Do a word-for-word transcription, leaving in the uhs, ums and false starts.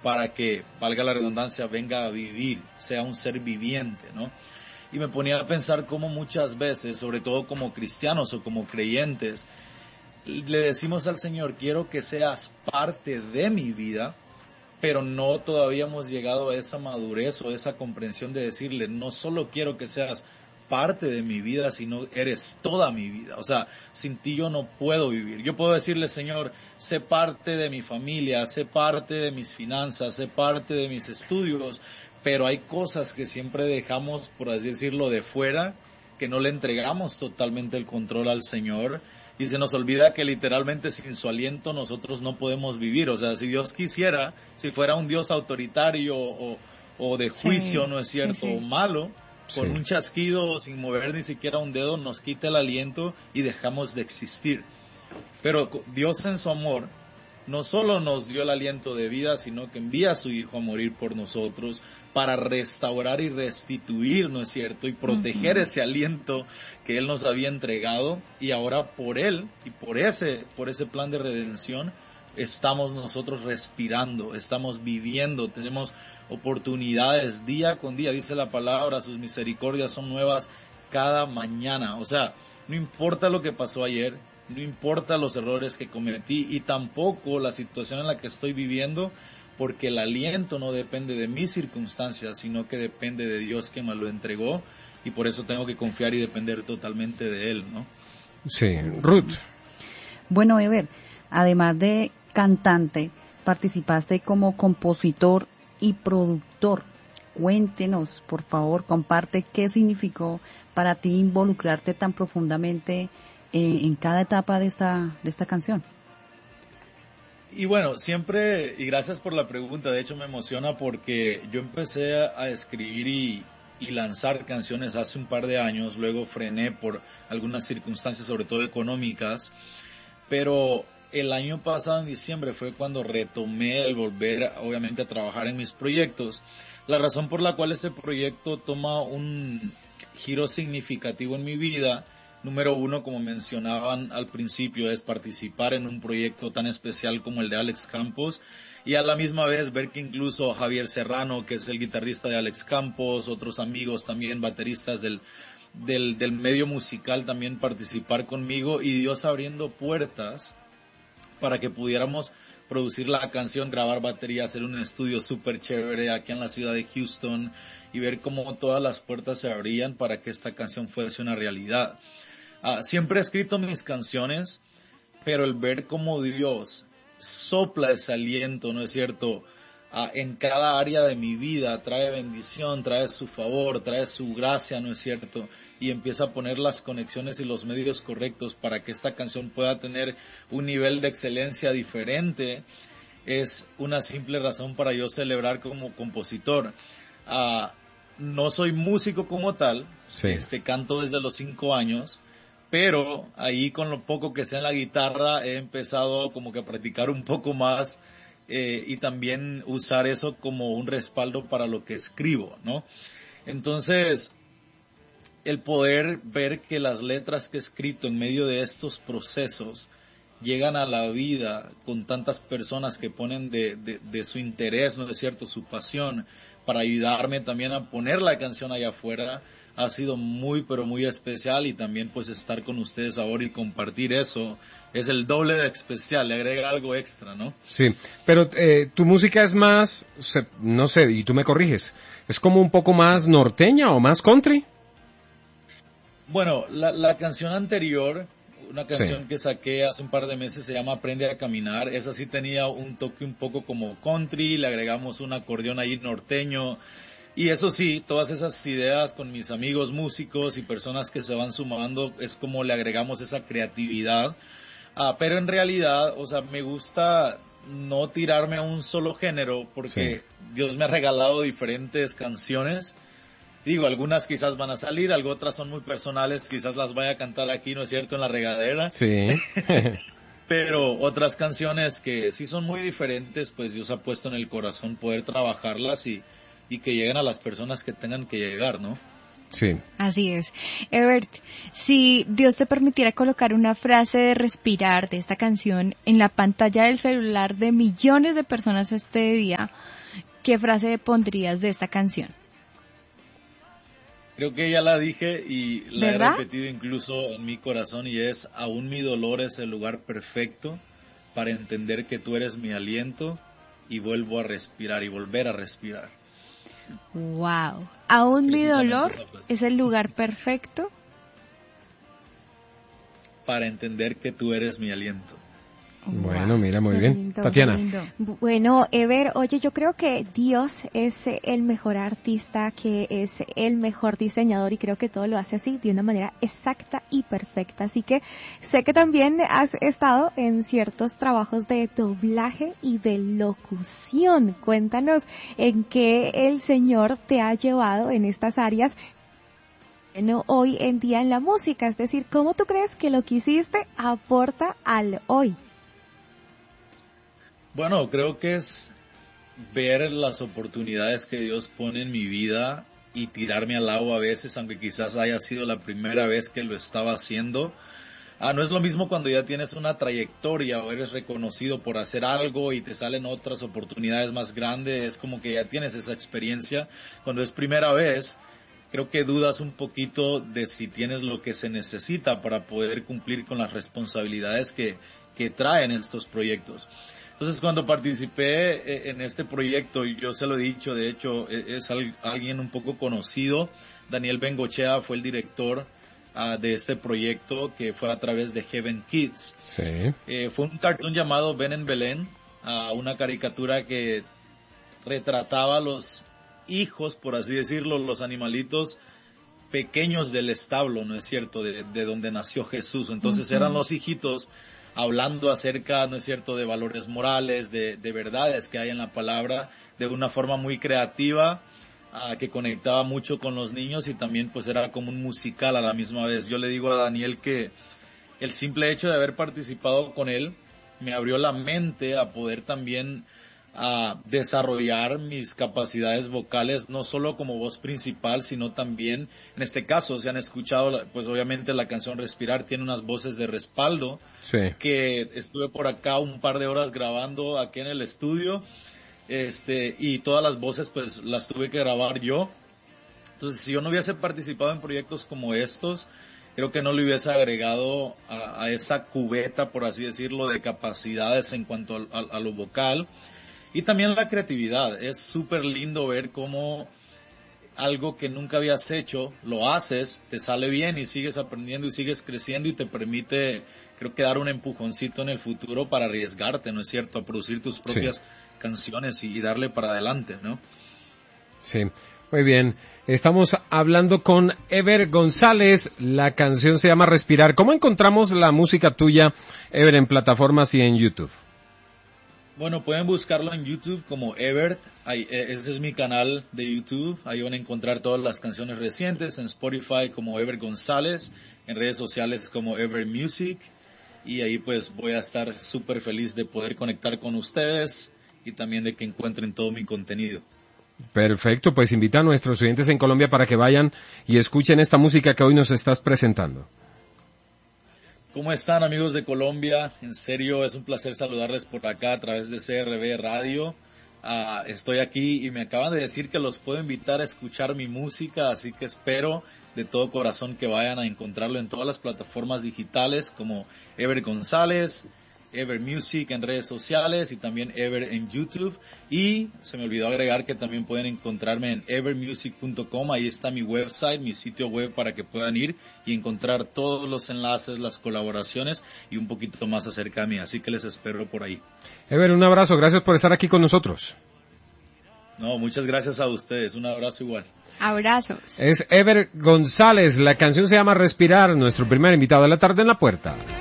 para que, valga la redundancia, venga a vivir, sea un ser viviente, ¿no? Y me ponía a pensar cómo muchas veces, sobre todo como cristianos o como creyentes, le decimos al Señor, quiero que seas parte de mi vida, pero no todavía hemos llegado a esa madurez o esa comprensión de decirle, no solo quiero que seas parte de mi vida, sino eres toda mi vida. O sea, sin ti yo no puedo vivir. Yo puedo decirle, Señor, sé parte de mi familia, sé parte de mis finanzas, sé parte de mis estudios, pero hay cosas que siempre dejamos, por así decirlo, de fuera, que no le entregamos totalmente el control al Señor. Y se nos olvida que literalmente sin su aliento nosotros no podemos vivir. O sea, si Dios quisiera, si fuera un Dios autoritario o, o de juicio, sí, ¿no es cierto?, sí, sí. o malo, con sí. un chasquido, sin mover ni siquiera un dedo, nos quita el aliento y dejamos de existir. Pero Dios en su amor no solo nos dio el aliento de vida, sino que envía a su Hijo a morir por nosotros para restaurar y restituir, ¿no es cierto?, y proteger uh-huh. ese aliento que Él nos había entregado, y ahora por Él y por ese, por ese plan de redención estamos nosotros respirando, estamos viviendo, tenemos oportunidades día con día. Dice la palabra, sus misericordias son nuevas cada mañana. O sea, no importa lo que pasó ayer, no importa los errores que cometí y tampoco la situación en la que estoy viviendo, porque el aliento no depende de mis circunstancias, sino que depende de Dios que me lo entregó, y por eso tengo que confiar y depender totalmente de Él, ¿no? Sí, Ruth. Bueno, Ever, además de cantante, participaste como compositor y productor. Cuéntenos, por favor, comparte qué significó para ti involucrarte tan profundamente eh, en cada etapa de esta, de esta canción. Y bueno, siempre, y gracias por la pregunta, de hecho me emociona porque yo empecé a escribir y, y lanzar canciones hace un par de años, luego frené por algunas circunstancias, sobre todo económicas, pero el año pasado en diciembre fue cuando retomé el volver, obviamente, a trabajar en mis proyectos. La razón por la cual este proyecto toma un giro significativo en mi vida, número uno, como mencionaban al principio, es participar en un proyecto tan especial como el de Alex Campos, y a la misma vez ver que incluso Javier Serrano, que es el guitarrista de Alex Campos, otros amigos también bateristas del, del, del medio musical, también participar conmigo, y Dios abriendo puertas para que pudiéramos producir la canción, grabar batería, hacer un estudio súper chévere aquí en la ciudad de Houston, y ver cómo todas las puertas se abrían para que esta canción fuese una realidad. Uh, siempre he escrito mis canciones, pero el ver cómo Dios sopla ese aliento, ¿no es cierto?, uh, en cada área de mi vida, trae bendición, trae su favor, trae su gracia, ¿no es cierto?, y empieza a poner las conexiones y los medios correctos para que esta canción pueda tener un nivel de excelencia diferente, es una simple razón para yo celebrar como compositor. Uh, no soy músico como tal, sí. este, canto desde los cinco años, pero ahí con lo poco que sé en la guitarra he empezado como que a practicar un poco más eh, y también usar eso como un respaldo para lo que escribo, ¿no? Entonces, el poder ver que las letras que he escrito en medio de estos procesos llegan a la vida con tantas personas que ponen de, de, de su interés, ¿no es cierto?, su pasión, para ayudarme también a poner la canción allá afuera, ha sido muy, pero muy especial, y también pues estar con ustedes ahora y compartir eso es el doble de especial, le agrega algo extra, ¿no? Sí, pero eh, tu música es más, no sé, y tú me corriges, ¿es como un poco más norteña o más country? Bueno, la, la canción anterior, una canción sí. que saqué hace un par de meses, se llama Aprende a Caminar. Esa sí tenía un toque un poco como country, le agregamos un acordeón ahí norteño. Y eso sí, todas esas ideas con mis amigos músicos y personas que se van sumando, es como le agregamos esa creatividad. Ah, pero en realidad, o sea, me gusta no tirarme a un solo género, porque sí. Dios me ha regalado diferentes canciones. Digo, algunas quizás van a salir, algo otras son muy personales, quizás las vaya a cantar aquí, ¿no es cierto?, en la regadera. Sí. Pero otras canciones que sí son muy diferentes, pues Dios ha puesto en el corazón poder trabajarlas y, y que lleguen a las personas que tengan que llegar, ¿no? Sí. Así es. Evert, si Dios te permitiera colocar una frase de respirar de esta canción en la pantalla del celular de millones de personas este día, ¿qué frase pondrías de esta canción? Creo que ya la dije y la ¿verdad? he repetido incluso en mi corazón, y es: aún mi dolor es el lugar perfecto para entender que tú eres mi aliento, y vuelvo a respirar y volver a respirar. Wow. Aún mi dolor es el lugar perfecto para entender que tú eres mi aliento. Bueno, mira, muy Qué bien. lindo, Tatiana. qué lindo. Bueno, Ever, oye, yo creo que Dios es el mejor artista, que es el mejor diseñador, y creo que todo lo hace así, de una manera exacta y perfecta. Así que sé que también has estado en ciertos trabajos de doblaje y de locución. Cuéntanos en qué el Señor te ha llevado en estas áreas hoy en día en la música. Es decir, ¿cómo tú crees que lo que hiciste aporta al hoy? Bueno, creo que es ver las oportunidades que Dios pone en mi vida y tirarme al agua a veces, aunque quizás haya sido la primera vez que lo estaba haciendo. Ah, no es lo mismo cuando ya tienes una trayectoria o eres reconocido por hacer algo y te salen otras oportunidades más grandes. Es como que ya tienes esa experiencia. Cuando es primera vez, creo que dudas un poquito de si tienes lo que se necesita para poder cumplir con las responsabilidades que, que traen estos proyectos. Entonces, cuando participé en este proyecto, y yo se lo he dicho, de hecho, es alguien un poco conocido, Daniel Bengochea fue el director uh, de este proyecto, que fue a través de Heaven Kids. Sí. Eh, fue un cartoon llamado Ben en Belén, uh, una caricatura que retrataba a los hijos, por así decirlo, los animalitos pequeños del establo, ¿no es cierto?, de, de donde nació Jesús. Entonces, uh-huh. eran los hijitos hablando acerca, ¿no es cierto?, de valores morales, de, de verdades que hay en la palabra, de una forma muy creativa, uh, que conectaba mucho con los niños, y también pues era como un musical a la misma vez. Yo le digo a Daniel que el simple hecho de haber participado con él me abrió la mente a poder también a desarrollar mis capacidades vocales, no solo como voz principal, sino también, en este caso, si han escuchado, pues obviamente la canción Respirar tiene unas voces de respaldo, sí. que estuve por acá un par de horas grabando aquí en el estudio, este, y todas las voces pues las tuve que grabar yo. Entonces, si yo no hubiese participado en proyectos como estos, creo que no le hubiese agregado a, a esa cubeta, por así decirlo, de capacidades en cuanto a, a, a lo vocal. Y también la creatividad. Es súper lindo ver cómo algo que nunca habías hecho, lo haces, te sale bien y sigues aprendiendo y sigues creciendo, y te permite, creo que, dar un empujoncito en el futuro para arriesgarte, ¿no es cierto?, a producir tus propias sí. canciones y, y darle para adelante, ¿no? Sí, muy bien. Estamos hablando con Ever González. La canción se llama Respirar. ¿Cómo encontramos la música tuya, Ever, en plataformas y en YouTube? Bueno, pueden buscarlo en YouTube como Evert, ahí, ese es mi canal de YouTube, ahí van a encontrar todas las canciones recientes, en Spotify como Ever González, en redes sociales como Ever Music, y ahí pues voy a estar súper feliz de poder conectar con ustedes y también de que encuentren todo mi contenido. Perfecto, pues invita a nuestros oyentes en Colombia para que vayan y escuchen esta música que hoy nos estás presentando. ¿Cómo están, amigos de Colombia? En serio, es un placer saludarles por acá a través de C R B Radio. Uh, estoy aquí y me acaban de decir que los puedo invitar a escuchar mi música, así que espero de todo corazón que vayan a encontrarlo en todas las plataformas digitales como Ever González, Ever Music en redes sociales y también Ever en YouTube. Y se me olvidó agregar que también pueden encontrarme en ever music punto com. Ahí está mi website, mi sitio web, para que puedan ir y encontrar todos los enlaces, las colaboraciones y un poquito más acerca de mí. Así que les espero por ahí. Ever, un abrazo. Gracias por estar aquí con nosotros. No, muchas gracias a ustedes. Un abrazo igual. Abrazos. Es Ever González. La canción se llama Respirar. Nuestro primer invitado de la tarde en la puerta.